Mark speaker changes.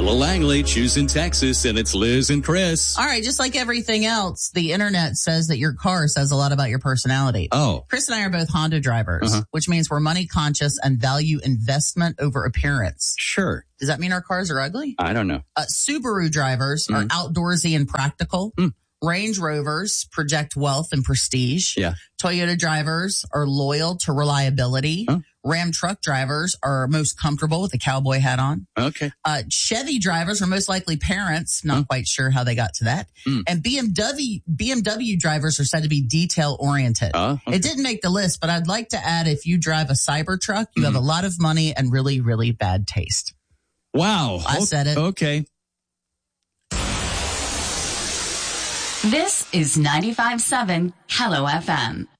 Speaker 1: Ella Langley, choosing Texas, and it's Liz and Chris.
Speaker 2: All right, just like everything else, the internet says that your car says a lot about your personality.
Speaker 1: Oh.
Speaker 2: Chris and I are both Honda drivers, which means we're money conscious and value investment over appearance.
Speaker 1: Sure.
Speaker 2: Does that mean our cars are ugly?
Speaker 1: I don't know.
Speaker 2: Subaru drivers are outdoorsy and practical. Range Rovers project wealth and prestige.
Speaker 1: Yeah.
Speaker 2: Toyota drivers are loyal to reliability. Ram truck drivers are most comfortable with a cowboy hat on.
Speaker 1: Okay.
Speaker 2: Chevy drivers are most likely parents. Not quite sure how they got to that. And BMW drivers are said to be detail oriented.
Speaker 1: Okay.
Speaker 2: It didn't make the list, but I'd like to add, if you drive a Cybertruck, you have a lot of money and really, really bad taste.
Speaker 1: Wow.
Speaker 2: I said it.
Speaker 1: Okay.
Speaker 3: This is 95.7 Hello FM.